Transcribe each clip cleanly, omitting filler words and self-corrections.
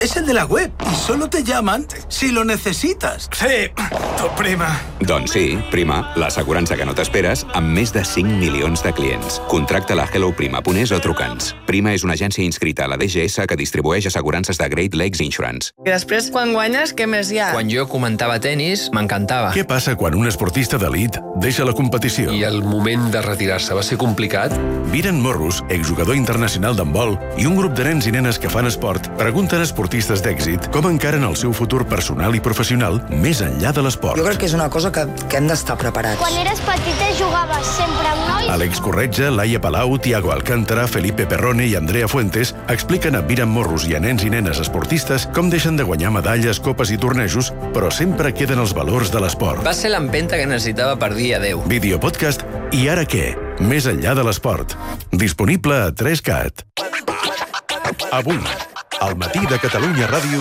Es el de la web y solo te llaman si lo necesitas. Sí, tu prima. Doncs sí, Prima, l'assegurança que no t'esperes amb més de 5 milions de clients. Contracta-la a helloprima.es o truca'ns. Prima és una agència inscrita a la DGS que distribueix assegurances de Great Lakes Insurance. I després, quan guanyes, què més hi ha? Quan jo comentava tenis, m'encantava. Què passa quan un esportista d'elit deixa la competició? I el moment de retirar-se va ser complicat? Viren Morros, exjugador internacional d'handbol, i un grup de nens i nenes que fan esport pregunten a esportistes d'èxit com encaren el seu futur personal i professional més enllà de l'esport. Jo crec que és una cosa que hem d'estar preparats. Quan eres petita jugaves sempre amb nois? Àlex Corretja, Laia Palau, Tiago Alcántara, Felipe Perrone i Andrea Fuentes expliquen a Viren Morros i a nens i nenes esportistes com deixen de guanyar medalles, copes i tornejos, però sempre queden els valors de l'esport. Va ser l'empenta que necessitava per dir adeu. Videopodcast I ara què? Més enllà de l'esport. Disponible a 3CAT. Avui, al matí de Catalunya Ràdio...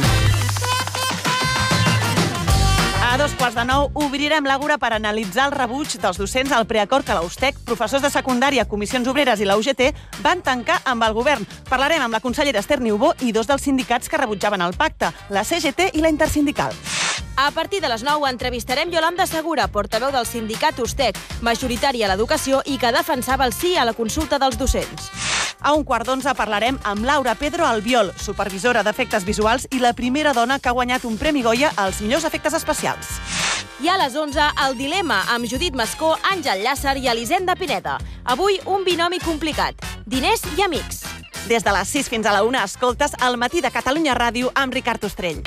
A 8:45 obrirem l'Àgora per analitzar el rebuig dels docents al preacord que l'Austec, professors de secundària, comissions obreres i la UGT van tancar amb el govern. Parlarem amb la consellera Esther Niubó i dos dels sindicats que rebutjaven el pacte, la CGT i la Intersindical. A partir de les 9 entrevistarem Yolanda Segura, portaveu del sindicat USTEC, majoritari a l'educació i que defensava el sí a la consulta dels docents. A 11:15 parlarem amb Laura Pedro Albiol, supervisora d'efectes visuals i la primera dona que ha guanyat un Premi Goya als millors efectes especials. I a les 11, el dilema amb Judit Mascó, Àngel Llàcer i Elisenda Pineda. Avui, un binomi complicat, diners i amics. Des de les 6 fins a la 1 escoltes El matí de Catalunya Ràdio amb Ricard Ostrell.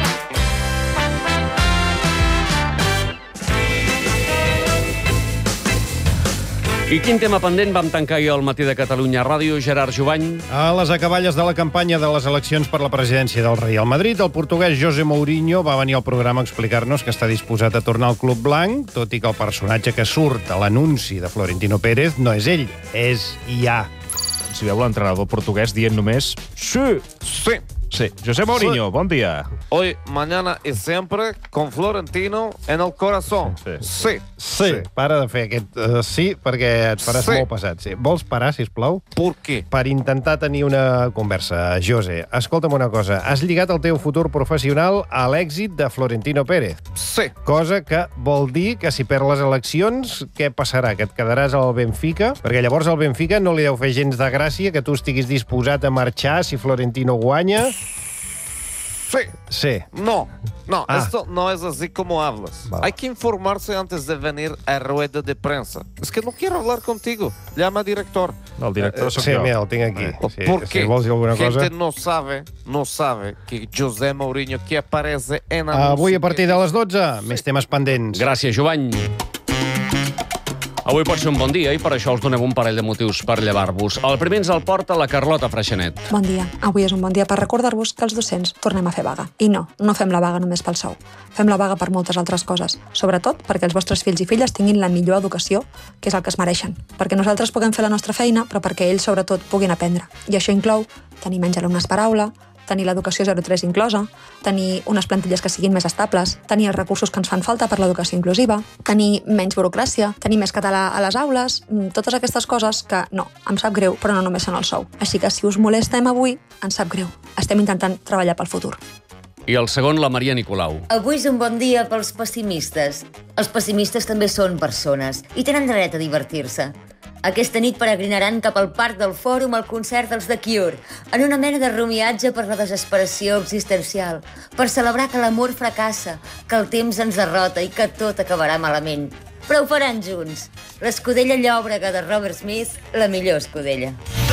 I quin tema pendent vam tancar ahir al matí de Catalunya Ràdio, Gerard Jovany? A les acaballes de la campanya de les eleccions per la presidència del Real Madrid, el portuguès José Mourinho va venir al programa a explicar-nos que està disposat a tornar al club blanc, tot i que el personatge que surt a l'anunci de Florentino Pérez no és ell, és IA. Si veu l'entrenador portuguès dient només sí, sí, sí. José Mourinho, bon dia. Hoy, mañana y siempre con Florentino en el corazón. Sí. Sí. Para de fer aquest sí, perquè et faràs molt pesat. Sí. Vols parar, sisplau? Per què? Per intentar tenir una conversa. José, escolta'm una cosa. Has lligat el teu futur professional a l'èxit de Florentino Pérez. Sí. Cosa que vol dir que si perd les eleccions, què passarà? Que et quedaràs al Benfica? Perquè llavors al Benfica no li deu fer gens de gràcia que tu estiguis disposat a marxar si Florentino guanya. Sí. No, esto no es así como hablas. Hay que informarse antes de venir a rueda de prensa. Es que no quiero hablar contigo. Llama al director. El director soc jo. Sí, mira, el tinc aquí. Porque si vols dir alguna cosa... gente no sabe que José Mourinho que aparece en... Avui a partir de les 12, més temes pendents. Gràcies, Jovany. Avui pot ser un bon dia i per això us donem un parell de motius per llevar-vos. El primer ens el porta la Carlota Freixanet. Bon dia. Avui és un bon dia per recordar-vos que els docents tornem a fer vaga. I no fem la vaga només pel sou. Fem la vaga per moltes altres coses. Sobretot perquè els vostres fills i filles tinguin la millor educació, que és el que es mereixen. Perquè nosaltres puguem fer la nostra feina, però perquè ells, sobretot, puguin aprendre. I això inclou tenir menys alumnes per aula, tenir l'educació 0-3 inclosa, tenir unes plantilles que siguin més estables, tenir els recursos que ens fan falta per l'educació inclusiva, tenir menys burocràcia, tenir més català a les aules, totes aquestes coses que, no, em sap greu, però no només són el sou. Així que si us molestem avui, ens sap greu. Estem intentant treballar pel futur. I el segon, la Maria Nicolau. Avui és un bon dia pels pessimistes. Els pessimistes també són persones i tenen dret a divertir-se. Aquesta nit peregrinaran cap al Parc del Fòrum al concert dels The Cure, en una mena de rumiatge per la desesperació existencial, per celebrar que l'amor fracassa, que el temps ens derrota i que tot acabarà malament. Però ho faran junts. L'escudella llòbrega de Robert Smith, la millor escudella.